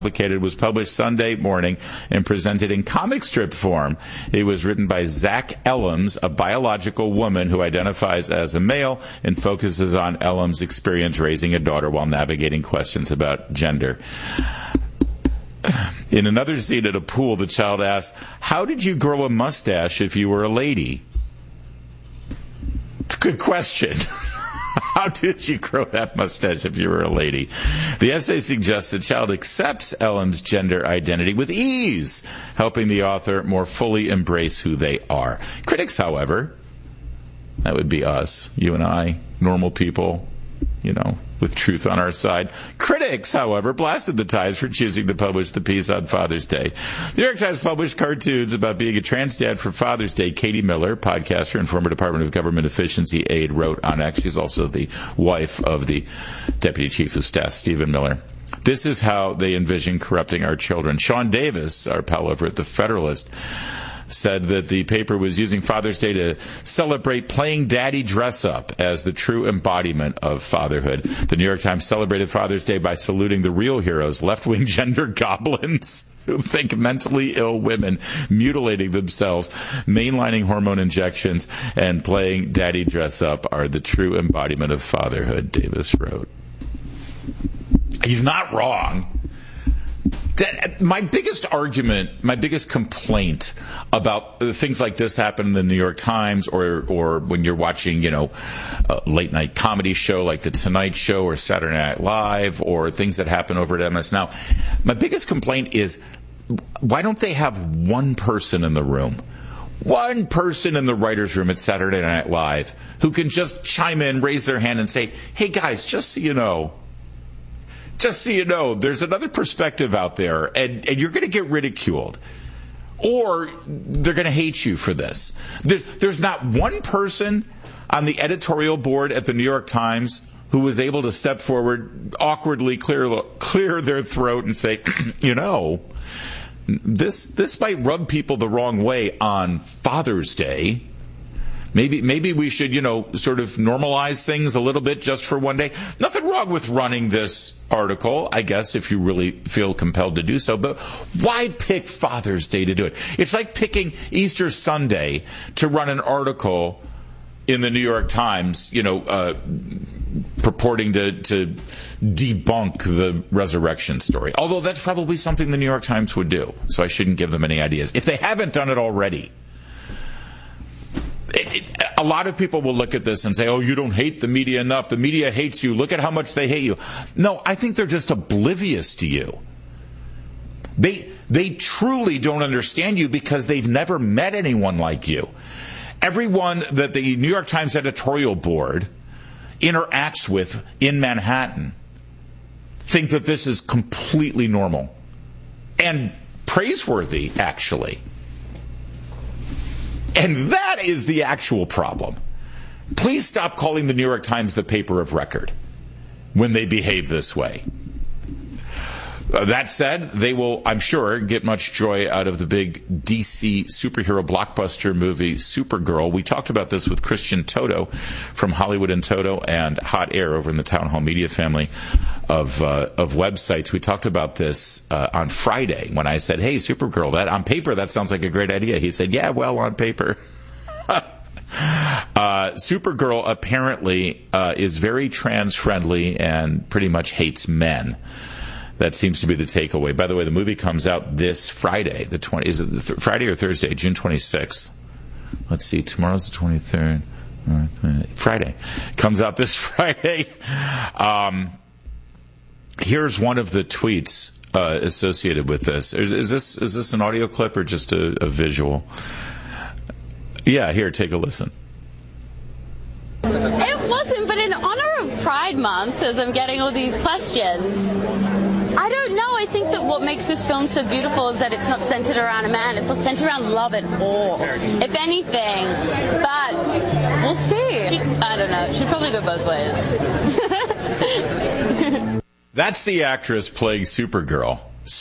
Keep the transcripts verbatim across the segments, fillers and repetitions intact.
Complicated was published Sunday morning and presented in comic strip form. It was written by Zach Ellams, a biological woman who identifies as a male and focuses on Ellams' experience raising a daughter while navigating questions about gender. In another scene at a pool, the child asks, "How did you grow a mustache if you were a lady?" It's a good question. How did you grow that mustache if you were a lady? The essay suggests the child accepts Ellen's gender identity with ease, helping the author more fully embrace who they are. Critics, however, that would be us, you and I, normal people, you know, with truth on our side. Critics, however, blasted the Times for choosing to publish the piece on Father's Day. The New York Times published cartoons about being a trans dad for Father's Day. Katie Miller, podcaster and former Department of Government Efficiency aide, wrote on X. She's also the wife of the Deputy Chief of Staff, Stephen Miller. This is how they envision corrupting our children. Sean Davis, our pal over at The Federalist, said that the paper was using Father's Day to celebrate playing daddy dress-up as the true embodiment of fatherhood. The New York Times celebrated Father's Day by saluting the real heroes, left-wing gender goblins who think mentally ill women mutilating themselves, mainlining hormone injections, and playing daddy dress-up are the true embodiment of fatherhood, Davis wrote. He's not wrong. My biggest argument, my biggest complaint about things like this happen in the New York Times, or or when you're watching, you know, a late night comedy show like The Tonight Show or Saturday Night Live, or things that happen over at M S Now, my biggest complaint is, why don't they have one person in the room, one person in the writer's room at Saturday Night Live who can just chime in, raise their hand and say, "Hey guys, just so you know, Just so you know, there's another perspective out there, and, and you're going to get ridiculed. Or they're going to hate you for this." There's, there's not one person on the editorial board at the New York Times who was able to step forward, awkwardly clear, clear their throat and say, you know, this this might rub people the wrong way on Father's Day. Maybe maybe we should, you know, sort of normalize things a little bit just for one day. Nothing wrong with running this article, I guess, if you really feel compelled to do so. But why pick Father's Day to do it? It's like picking Easter Sunday to run an article in the New York Times, you know, uh, purporting to, to debunk the resurrection story. Although that's probably something the New York Times would do. So I shouldn't give them any ideas, if they haven't done it already. It, it, a lot of people will look at this and say, "Oh, you don't hate the media enough. The media hates you. Look at how much they hate you." No, I think they're just oblivious to you. They they truly don't understand you because they've never met anyone like you. Everyone that the New York Times editorial board interacts with in Manhattan think that this is completely normal and praiseworthy, actually. And that is the actual problem. Please stop calling the New York Times the paper of record when they behave this way. Uh, that said, they will, I'm sure, get much joy out of the big D C superhero blockbuster movie, Supergirl. We talked about this with Christian Toto from Hollywood and Toto and Hot Air over in the Town Hall Media family of uh, of websites. We talked about this uh, on Friday when I said, "Hey, Supergirl, that on paper, that sounds like a great idea." He said, "Yeah, well, on paper." uh, Supergirl apparently uh, is very trans-friendly and pretty much hates men. That seems to be the takeaway. By the way, the movie comes out this Friday. The twenty is it th- Friday or Thursday? June twenty-sixth. Let's see. Tomorrow's the twenty-third. Uh, Friday. Comes out this Friday. Um, here's one of the tweets uh, associated with this. Is, is this is this an audio clip or just a, a visual? Yeah. Here, take a listen. It wasn't, but in honor of Pride Month, as I'm getting all these questions, I don't know. I think that what makes this film so beautiful is that it's not centered around a man. It's not centered around love at all, if anything. But we'll see. I don't know. It should probably go both ways. That's the actress playing Supergirl,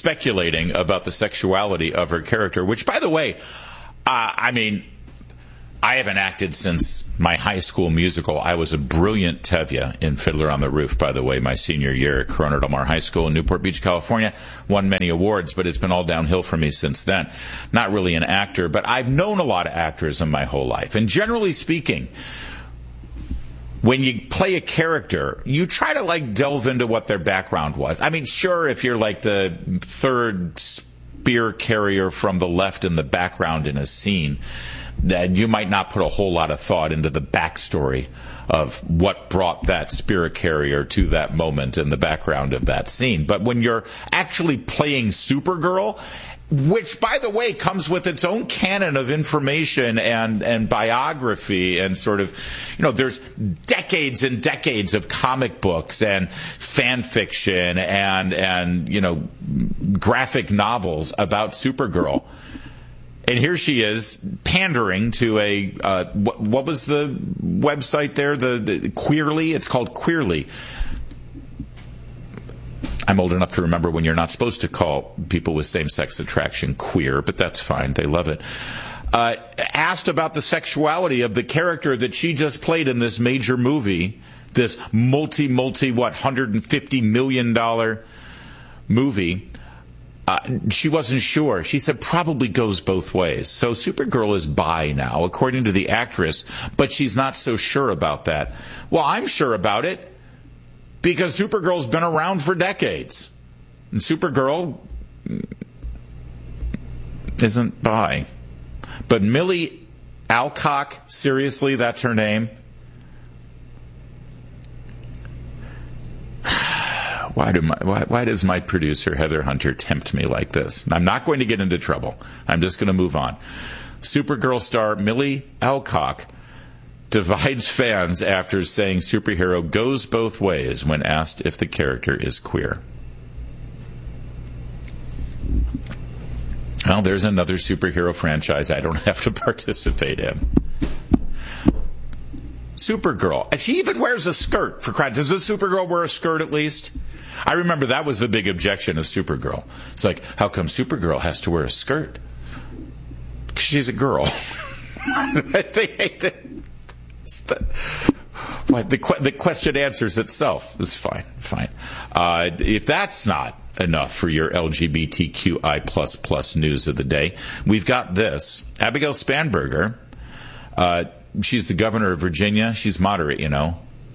speculating about the sexuality of her character, which, by the way, uh, I mean, I haven't acted since my high school musical. I was a brilliant Tevye in Fiddler on the Roof, by the way, my senior year at Corona Del Mar High School in Newport Beach, California. Won many awards, but it's been all downhill for me since then. Not really an actor, but I've known a lot of actors in my whole life. And generally speaking, when you play a character, you try to, like, delve into what their background was. I mean, sure, if you're, like, the third spear carrier from the left in the background in a scene, that you might not put a whole lot of thought into the backstory of what brought that spirit carrier to that moment in the background of that scene. But when you're actually playing Supergirl, which, by the way, comes with its own canon of information and, and biography and sort of, you know, there's decades and decades of comic books and fan fiction and, and you know, graphic novels about Supergirl. And here she is pandering to a, uh, what, what was the website there? The, the Queerly? It's called Queerly. I'm old enough to remember when you're not supposed to call people with same-sex attraction queer, but that's fine. They love it. Uh, asked about the sexuality of the character that she just played in this major movie, this multi, multi, what, one hundred fifty million dollars movie. Uh, she wasn't sure. She said probably goes both ways. So Supergirl is bi now, according to the actress, but she's not so sure about that. Well, I'm sure about it because Supergirl's been around for decades. And Supergirl isn't bi. But Millie Alcock, seriously, that's her name? Why, do my, why, why does my producer, Heather Hunter, tempt me like this? I'm not going to get into trouble. I'm just going to move on. Supergirl star Millie Alcock divides fans after saying superhero goes both ways when asked if the character is queer. Well, there's another superhero franchise I don't have to participate in. Supergirl. And she even wears a skirt, for crying. Does this Supergirl wear a skirt at least? I remember that was the big objection of Supergirl. It's like, how come Supergirl has to wear a skirt? Because she's a girl. They hate it. The, the, the question answers itself. It's fine. Fine. Uh, if that's not enough for your L G B T Q I plus plus news of the day, we've got this. Abigail Spanberger, uh, she's the governor of Virginia. She's moderate, you know.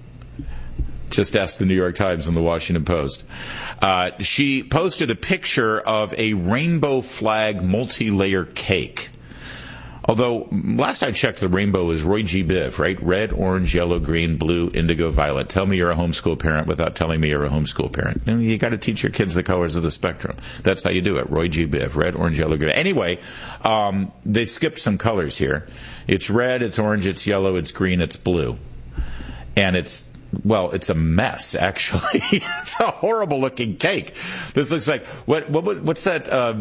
Just ask the New York Times and the Washington Post. Uh, she posted a picture of a rainbow flag multi-layer cake. Although, last I checked, the rainbow is Roy G. Biv, right? Red, orange, yellow, green, blue, indigo, violet. Tell me you're a homeschool parent without telling me you're a homeschool parent. You, know, you got to teach your kids the colors of the spectrum. That's how you do it. Roy G. Biv, red, orange, yellow, green. Anyway, um, they skipped some colors here. It's red, it's orange, it's yellow, it's green, it's blue. And it's, well, it's a mess, actually. It's a horrible-looking cake. This looks like, what? what what's that? Uh,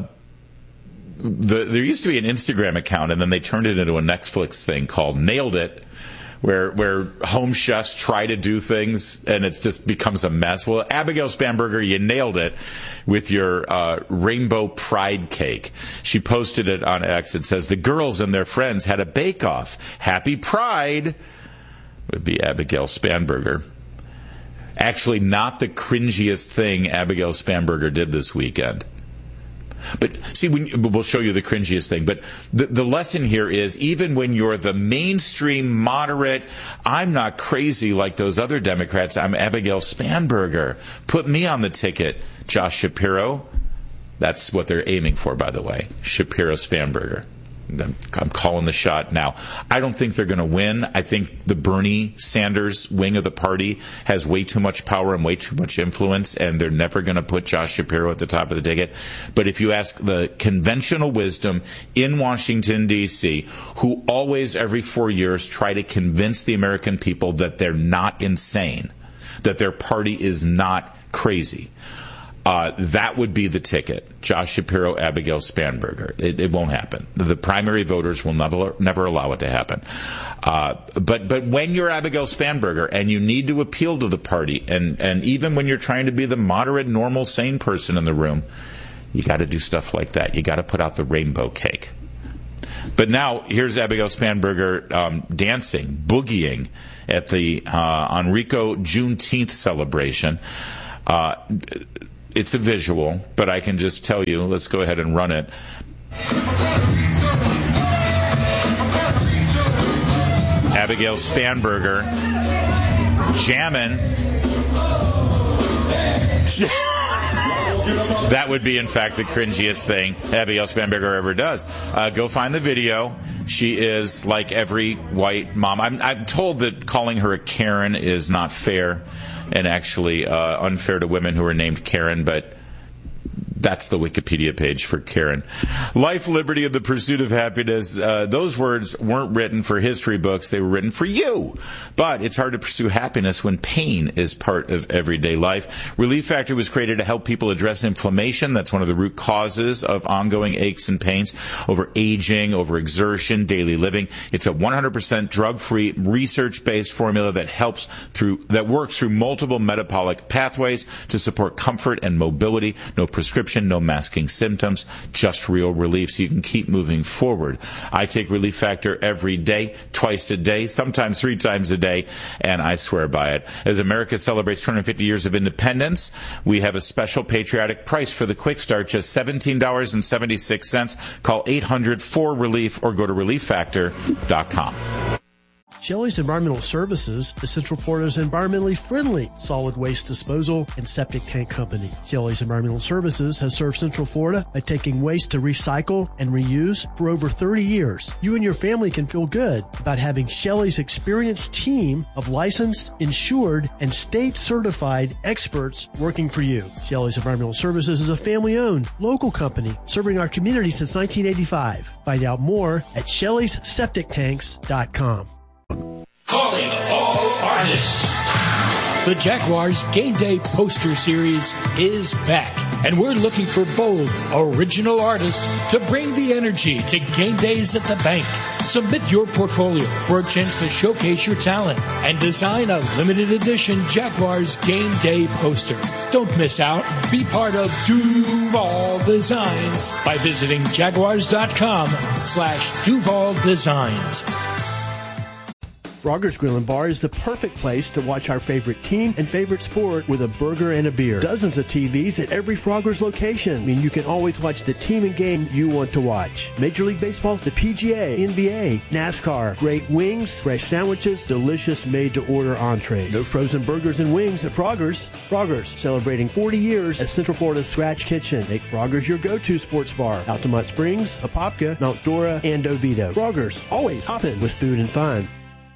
the, there used to be an Instagram account, and then they turned it into a Netflix thing called Nailed It, where where home chefs try to do things, and it just becomes a mess. Well, Abigail Spanberger, you nailed it with your uh, rainbow pride cake. She posted it on X. It says, the girls and their friends had a bake-off. Happy Pride! Would be Abigail Spanberger. Actually, not the cringiest thing Abigail Spanberger did this weekend. But see, when, we'll show you the cringiest thing. But the, the lesson here is, even when you're the mainstream moderate, I'm not crazy like those other Democrats, I'm Abigail Spanberger. Put me on the ticket, Josh Shapiro. That's what they're aiming for, by the way. Shapiro Spanberger. I'm calling the shot now. I don't think they're going to win. I think the Bernie Sanders wing of the party has way too much power and way too much influence, and they're never going to put Josh Shapiro at the top of the ticket. But if you ask the conventional wisdom in Washington, D C, who always, every four years, try to convince the American people that they're not insane, that their party is not crazy, Uh, that would be the ticket. Josh Shapiro, Abigail Spanberger. It, it won't happen. The primary voters will never never allow it to happen. Uh, but but when you're Abigail Spanberger and you need to appeal to the party, and, and even when you're trying to be the moderate, normal, sane person in the room, you got to do stuff like that. You got to put out the rainbow cake. But now here's Abigail Spanberger um, dancing, boogieing at the uh, Enrico Juneteenth celebration. Uh, it's a visual, but I can just tell you, let's go ahead and run it. Abigail Spanberger jamming. That would be, in fact, the cringiest thing Abigail Spanberger ever does. Uh, go find the video. She is like every white mom. I'm, I'm told that calling her a Karen is not fair and actually uh, unfair to women who are named Karen, but that's the Wikipedia page for Karen. Life, liberty, and the pursuit of happiness. Uh, those words weren't written for history books. They were written for you. But it's hard to pursue happiness when pain is part of everyday life. Relief Factor was created to help people address inflammation. That's one of the root causes of ongoing aches and pains, over aging, over exertion, daily living. It's a one hundred percent drug-free, research-based formula that helps through, that works through multiple metabolic pathways to support comfort and mobility. No prescription, no masking symptoms, just real relief so you can keep moving forward. I take Relief Factor every day, twice a day, sometimes three times a day, and I swear by it. As America celebrates two hundred fifty years of independence, we have a special patriotic price for the Quick Start, just seventeen dollars and seventy-six cents. Call eight hundred four relief or go to relief factor dot com. Shelley's Environmental Services is Central Florida's environmentally friendly solid waste disposal and septic tank company. Shelley's Environmental Services has served Central Florida by taking waste to recycle and reuse for over thirty years. You and your family can feel good about having Shelley's experienced team of licensed, insured, and state-certified experts working for you. Shelley's Environmental Services is a family-owned, local company serving our community since nineteen eighty-five. Find out more at shelleys septic tanks dot com. Calling all artists. The Jaguars Game Day Poster Series is back, and we're looking for bold, original artists to bring the energy to game days at the bank. Submit your portfolio for a chance to showcase your talent and design a limited edition Jaguars Game Day poster. Don't miss out. Be part of Duval Designs by visiting jaguars.com slash Duval Designs. Frogger's Grill and Bar is the perfect place to watch our favorite team and favorite sport with a burger and a beer. Dozens of T Vs at every Frogger's location. I mean, you can always watch the team and game you want to watch. Major League Baseball, the P G A, N B A, NASCAR, great wings, fresh sandwiches, delicious made-to-order entrees. No frozen burgers and wings at Frogger's. Frogger's, celebrating forty years as Central Florida's Scratch Kitchen. Make Frogger's your go-to sports bar. Altamont Springs, Apopka, Mount Dora, and Oviedo. Frogger's, always hopping with food and fun.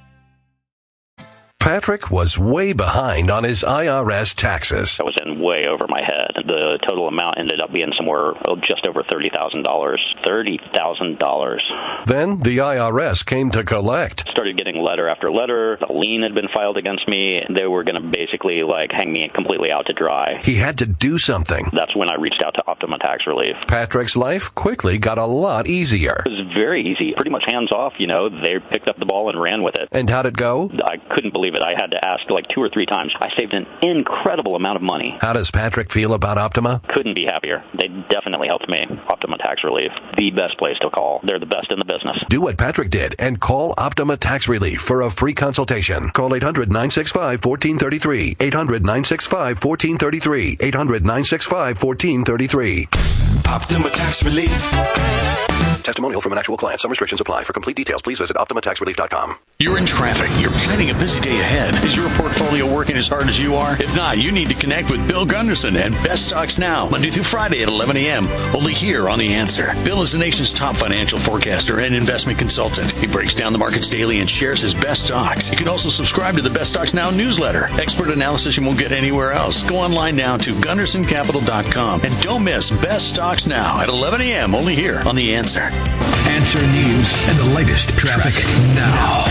Patrick was way behind on his I R S taxes. I was in way over my head. The total amount ended up being somewhere oh, just over thirty thousand dollars. thirty thousand dollars. Then the I R S came to collect. Started getting letter after letter. A lien had been filed against me. They were going to basically like hang me completely out to dry. He had to do something. That's when I reached out to Optima Tax Relief. Patrick's life quickly got a lot easier. It was very easy. Pretty much hands off, you know. They picked up the ball and ran with it. And how'd it go? I couldn't believe it. I had to ask like two or three times. I saved an incredible amount of money. How does Patrick feel about Optima? Couldn't be happier. They definitely helped me. Optima Tax Relief, the best place to call. They're the best in the business. Do what Patrick did and call Optima Tax Relief for a free consultation. Call eight hundred nine six five one four three three. eight hundred nine six five one four three three. eight hundred nine six five one four three three. Optima Tax Relief. Testimonial from an actual client. Some restrictions apply. For complete details, please visit optima tax relief dot com. You're in traffic. You're planning a busy day ahead. Is your portfolio working as hard as you are? If not, you need to connect with Bill Gunderson and Best Stocks Now, Monday through Friday at eleven a.m. Only here on The Answer. Bill is the nation's top financial forecaster and investment consultant. He breaks down the markets daily and shares his best stocks. You can also subscribe to the Best Stocks Now newsletter. Expert analysis you won't get anywhere else. Go online now to gunderson capital dot com and don't miss Best Stocks Now at eleven a.m. only here on The Answer. Answer News and the latest traffic now.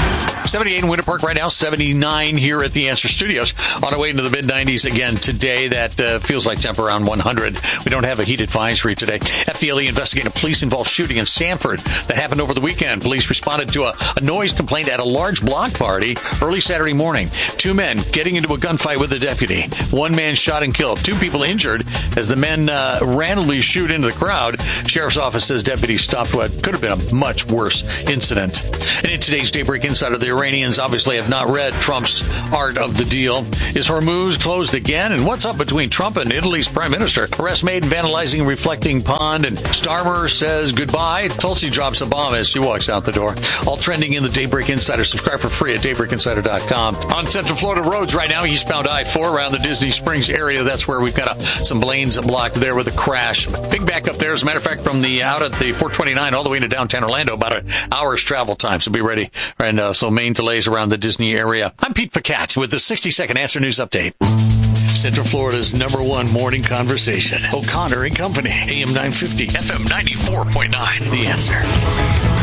seventy-eight in Winter Park right now, seventy-nine here at the Answer Studios. On our way into the mid nineties again today. That uh, feels like temp around one hundred. We don't have a heat advisory today. F D L E investigating a police-involved shooting in Sanford that happened over the weekend. Police responded to a, a noise complaint at a large block party early Saturday morning. Two men getting into a gunfight with a deputy. One man shot and killed. Two people injured as the men uh, randomly shoot into the crowd. Sheriff's office says deputies stopped what could have been a much worse incident. And in today's Daybreak Insider, the Iranians obviously have not read Trump's art of the deal. Is Hormuz closed again? And what's up between Trump and Italy's prime minister? Arrest made in vandalizing reflecting pond. And Starmer says goodbye. Tulsi drops a bomb as she walks out the door. All trending in the Daybreak Insider. Subscribe for free at daybreak insider dot com. On Central Florida roads right now, eastbound I four around the Disney Springs area. That's where we've got a, some lanes blocked there with a crash. Big backup there, as a matter of fact, from the out at the four twenty-nine all the way into downtown Orlando, about an hour's travel time. So be ready. And uh, so main delays around the Disney area. I'm Pete Pacat with the sixty second Answer News Update. Central Florida's number one morning conversation. O'Connor and Company. A M nine fifty, F M ninety-four point nine. The Answer.